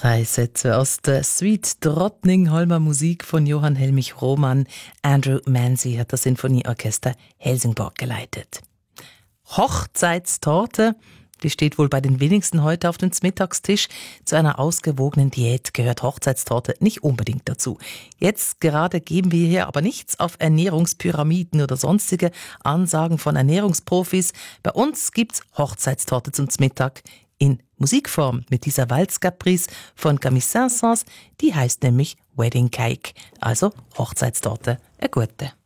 3 Sätze aus der Suite Drottningholmer Musik von Johann Helmich Rohmann. Andrew Manzi hat das Sinfonieorchester Helsingborg geleitet. Hochzeitstorte, die steht wohl bei den wenigsten heute auf dem Mittagstisch. Zu einer ausgewogenen Diät gehört Hochzeitstorte nicht unbedingt dazu. Jetzt gerade geben wir hier aber nichts auf Ernährungspyramiden oder sonstige Ansagen von Ernährungsprofis. Bei uns gibt's Hochzeitstorte zum Mittag in Musikform mit dieser Walzcaprice von Camille Saint-Saëns. Die heißt nämlich Wedding Cake, also Hochzeitstorte, eine gute.